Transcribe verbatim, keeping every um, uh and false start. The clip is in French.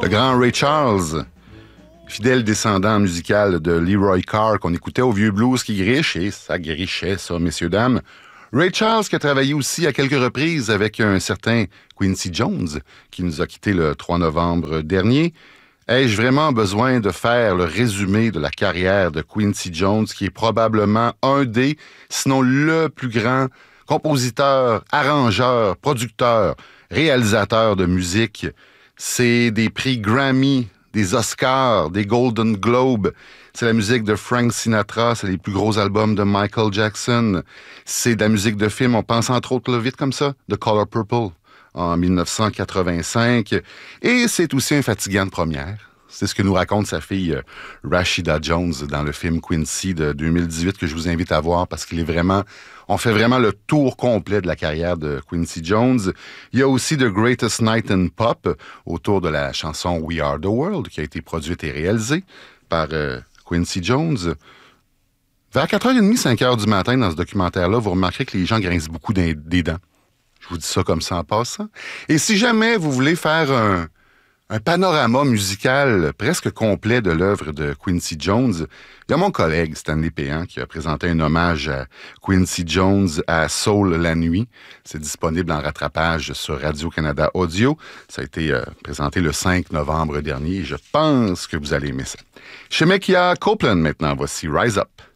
Le grand Ray Charles, fidèle descendant musical de Leroy Carr, qu'on écoutait au vieux blues qui griche, et ça grichait, ça, messieurs, dames. Ray Charles qui a travaillé aussi à quelques reprises avec un certain Quincy Jones, qui nous a quittés le trois novembre dernier. Ai-je vraiment besoin de faire le résumé de la carrière de Quincy Jones, qui est probablement un des, sinon le plus grand compositeur, arrangeur, producteur, réalisateur de musique? C'est des prix Grammy, des Oscars, des Golden Globes. C'est la musique de Frank Sinatra, c'est les plus gros albums de Michael Jackson. C'est de la musique de film, on pense entre autres, là, vite comme ça, The Color Purple en dix-neuf cent quatre-vingt-cinq. Et c'est aussi un fatigant de première. C'est ce que nous raconte sa fille euh, Rashida Jones dans le film Quincy de deux mille dix-huit que je vous invite à voir parce qu'il est vraiment... On fait vraiment le tour complet de la carrière de Quincy Jones. Il y a aussi The Greatest Night in Pop autour de la chanson We Are the World qui a été produite et réalisée par euh, Quincy Jones. Vers quatre heures trente, cinq heures du matin dans ce documentaire-là, vous remarquerez que les gens grincent beaucoup des, des dents. Je vous dis ça comme ça en passant. Et si jamais vous voulez faire un... Un panorama musical presque complet de l'œuvre de Quincy Jones. Il y a mon collègue Stanley Péan qui a présenté un hommage à Quincy Jones à Soul la nuit. C'est disponible en rattrapage sur Radio-Canada Audio. Ça a été euh, présenté le cinq novembre dernier. Je pense que vous allez aimer ça. Chez Mekia Copeland maintenant, voici Rise Up.